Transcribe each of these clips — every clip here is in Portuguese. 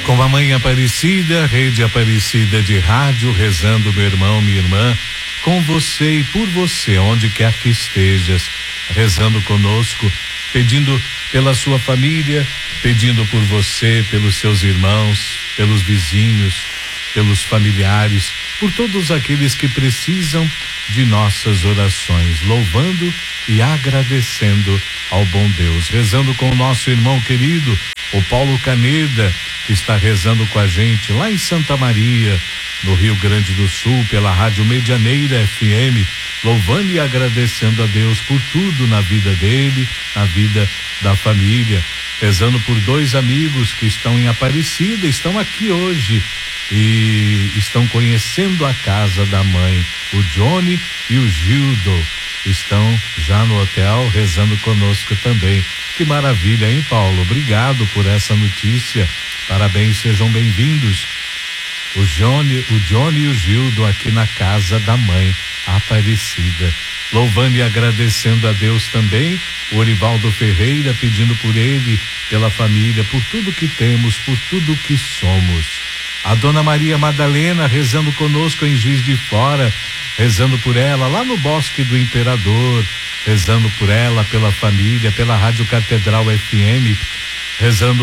Com a Mãe Aparecida, Rede Aparecida de Rádio, rezando, meu irmão, minha irmã, com você e por você, onde quer que estejas, rezando conosco, pedindo pela sua família, pedindo por você, pelos seus irmãos, pelos vizinhos, pelos familiares, por todos aqueles que precisam de nossas orações, louvando e agradecendo ao bom Deus, rezando com o nosso irmão querido, o Paulo Caneda, que está rezando com a gente lá em Santa Maria, no Rio Grande do Sul, pela Rádio Medianeira FM, louvando e agradecendo a Deus por tudo na vida dele, na vida da família, rezando por dois amigos que estão em Aparecida, estão aqui hoje e estão conhecendo a casa da mãe, o Johnny e o Gildo, estão já no hotel rezando conosco também. Que maravilha, hein, Paulo? Obrigado por essa notícia. Parabéns, sejam bem-vindos. O Johnny e o Gildo aqui na casa da mãe Aparecida, louvando e agradecendo a Deus também. O Orivaldo Ferreira pedindo por ele, pela família, por tudo que temos, por tudo que somos. A Dona Maria Madalena rezando conosco em Juiz de Fora, rezando por ela lá no Bosque do Imperador, rezando por ela, pela família, pela Rádio Catedral FM, rezando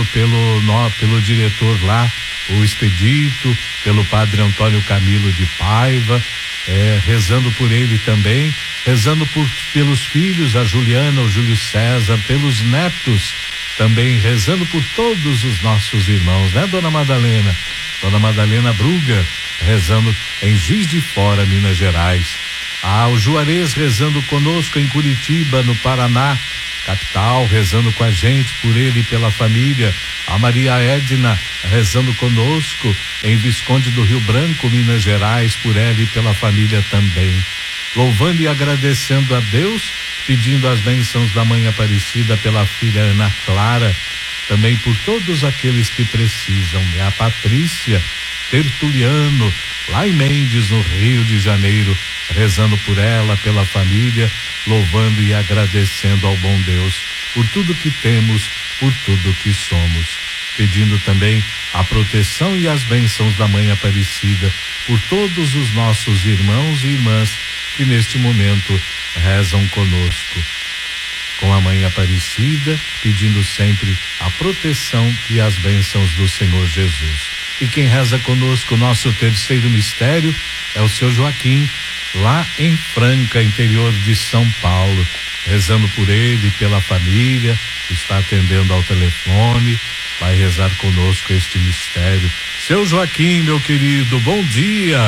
pelo diretor lá, o Expedito, pelo Padre Antônio Camilo de Paiva, rezando por ele também, rezando pelos filhos, a Juliana, o Júlio César, pelos netos, também rezando por todos os nossos irmãos, né, Dona Madalena? Dona Madalena Bruga, rezando em Juiz de Fora, Minas Gerais. O Juarez rezando conosco em Curitiba, no Paraná, capital, rezando com a gente, por ele e pela família. A Maria Edna rezando conosco em Visconde do Rio Branco, Minas Gerais, por ela e pela família também. Louvando e agradecendo a Deus, pedindo as bênçãos da Mãe Aparecida pela filha Ana Clara, também por todos aqueles que precisam, né? A Patrícia Tertuliano, lá em Mendes, no Rio de Janeiro, rezando por ela, pela família, louvando e agradecendo ao bom Deus por tudo que temos, por tudo que somos, pedindo também a proteção e as bênçãos da Mãe Aparecida por todos os nossos irmãos e irmãs que neste momento rezam conosco. Com a Mãe Aparecida, pedindo sempre a proteção e as bênçãos do Senhor Jesus. E quem reza conosco o nosso terceiro mistério é o seu Joaquim, lá em Franca, interior de São Paulo, rezando por ele, pela família, está atendendo ao telefone, vai rezar conosco este mistério. Seu Joaquim, meu querido, bom dia.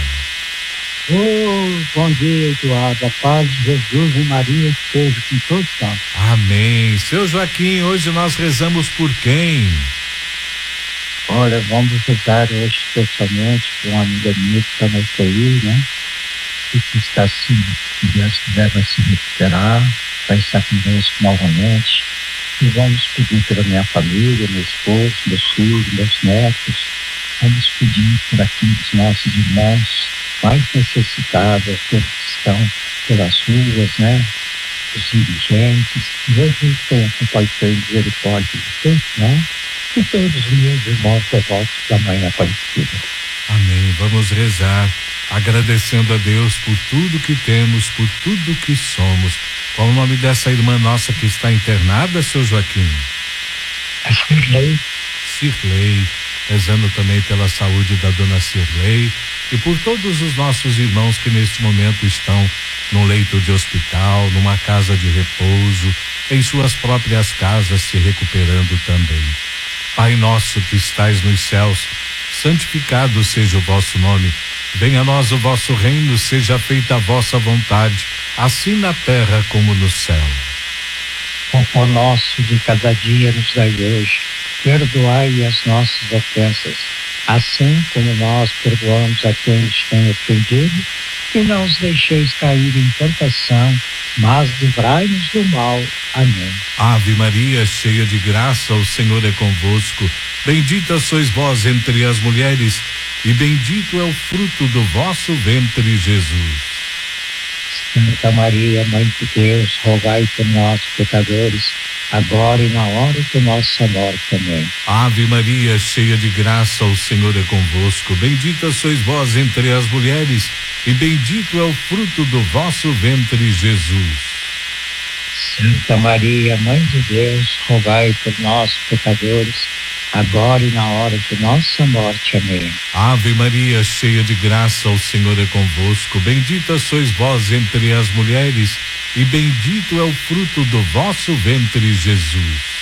Bom dia, Eduardo. A paz de Jesus e Maria esteja com todos nós. Amém. Seu Joaquim, hoje nós rezamos por quem? Olha, vamos rezar hoje especialmente por uma amiga minha que está na UTI, né? E que está assim, se Deus quiser, vai se recuperar, vai estar conosco novamente. E vamos pedir pela minha família, meu esposo, meus filhos, meus netos. Vamos pedir por aqueles nossos irmãos mais necessitados, aqueles que estão pelas ruas, né? Os indigentes. Jesus tenha compaixão e misericórdia de todos nós e todos os meus irmãos devotos da Mãe Aparecida. Amém. Vamos rezar, agradecendo a Deus por tudo que temos, por tudo que somos. Qual o nome dessa irmã nossa que está internada, seu Joaquim? A Cirlei. Cirlei, rezando também pela saúde da dona Cirlei e por todos os nossos irmãos que neste momento estão num leito de hospital, numa casa de repouso, em suas próprias casas se recuperando também. Pai nosso que estais nos céus, santificado seja o vosso nome. Venha a nós o vosso reino, seja feita a vossa vontade, assim na terra como no céu. O pão nosso de cada dia nos dai hoje. Perdoai as nossas ofensas, assim como nós perdoamos a quem nos tem ofendido, e não os deixeis cair em tentação, mas livrai-nos do mal. Amém. Ave Maria, cheia de graça, o Senhor é convosco. Bendita sois vós entre as mulheres, e bendito é o fruto do vosso ventre, Jesus. Santa Maria, Mãe de Deus, rogai por nós, pecadores, agora e na hora de nossa morte. Amém. Ave Maria, cheia de graça, o Senhor é convosco. Bendita sois vós entre as mulheres, e bendito é o fruto do vosso ventre, Jesus. Santa Maria, Mãe de Deus, rogai por nós, pecadores, agora e na hora de nossa morte. Amém. Ave Maria, cheia de graça, o Senhor é convosco. Bendita sois vós entre as mulheres, e bendito é o fruto do vosso ventre, Jesus.